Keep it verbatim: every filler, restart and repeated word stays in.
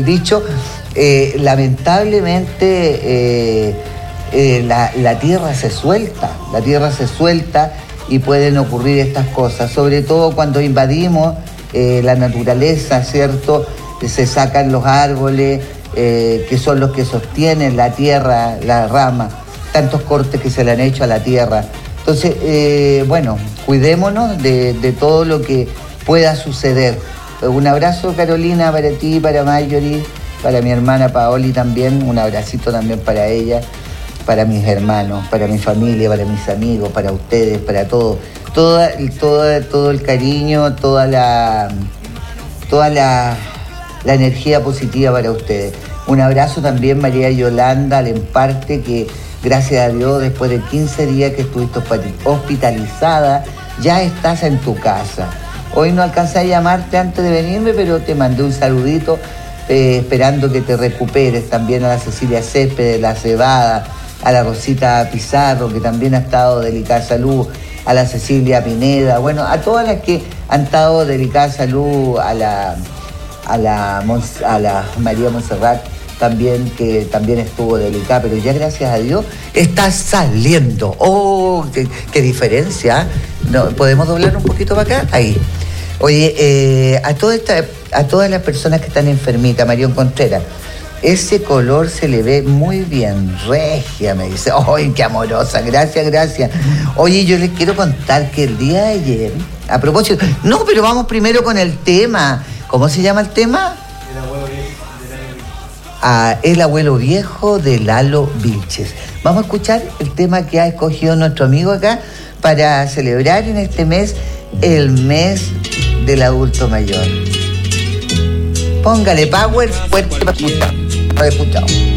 dicho, eh, lamentablemente eh, eh, la, la tierra se suelta, la tierra se suelta y pueden ocurrir estas cosas, sobre todo cuando invadimos eh, la naturaleza, ¿cierto? Se sacan los árboles, eh, que son los que sostienen la tierra, la rama, tantos cortes que se le han hecho a la tierra. Entonces, eh, bueno, cuidémonos de, de todo lo que pueda suceder. Un abrazo, Carolina, para ti, para Marjorie, para mi hermana Paoli también, un abracito también para ella, para mis hermanos, para mi familia, para mis amigos, para ustedes, para todos. Toda, toda, todo el cariño, toda la, toda la, la energía positiva para ustedes. Un abrazo también, María Yolanda Lemparte, que gracias a Dios, después de quince días que estuviste hospitalizada, ya estás en tu casa. Hoy no alcancé a llamarte antes de venirme, pero te mandé un saludito, eh, esperando que te recuperes. También a la Cecilia Céspedes, la Cebada, a la Rosita Pizarro, que también ha estado de delicada salud, a la Cecilia Pineda, bueno, a todas las que han estado de delicada salud, a la, a la, a la María Montserrat, también, que también estuvo delicada, pero ya gracias a Dios está saliendo. ¡Oh, qué, qué diferencia! ¿No? ¿Podemos doblar un poquito para acá? Ahí. Oye, eh, a, toda esta, a todas las personas que están enfermitas, Marión Contreras, ese color se le ve muy bien, regia, me dice. ¡Ay, qué amorosa! Gracias, gracias. Oye, yo les quiero contar que el día de ayer, a propósito... No, pero vamos primero con el tema. ¿Cómo se llama el tema? El abuelo viejo. A El abuelo viejo de Lalo Vilches. Vamos a escuchar el tema que ha escogido nuestro amigo acá para celebrar en este mes el mes del adulto mayor. Póngale power fuerte para escuchar. No he escuchado.